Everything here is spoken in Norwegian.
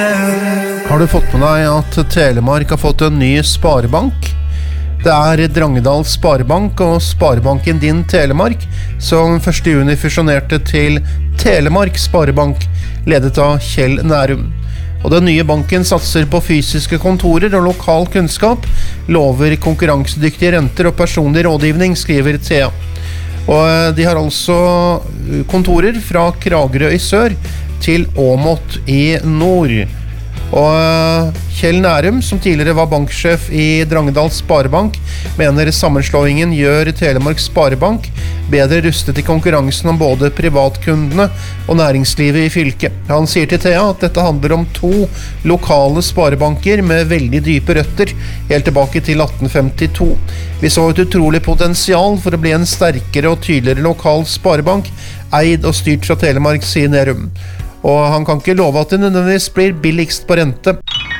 Har du fått med deg at Telemark har fått en ny sparebank? Det Drangedal Sparebank og Sparebanken Din Telemark som 1. juni fusjonerte til Telemark Sparebank, ledet av Kjell Nærum. Og den nye banken satser på fysiske kontorer og lokal kunnskap, lover konkurransedyktige renter og personlig rådgivning, skriver Thea. Og de har altså kontorer fra Kragerø i sør til Åmot i nord. Og Kjell Nærum, som tidligere var banksjef i Drangedal Sparebank, mener sammenslåingen gjør Telemark Sparebank bedre rustet i konkurransen om både privatkundene og næringslivet i fylket. Han sier til Thea at dette handler om 2 lokale sparebanker med veldig dype røtter, helt tilbake til 1852. Vi så et utrolig potensial for å bli en sterkere og tydeligere lokal sparebank, eid og styrt fra Telemark, sier Nærum. Og han kan ikke love at det nødvendigvis blir billigst på rente.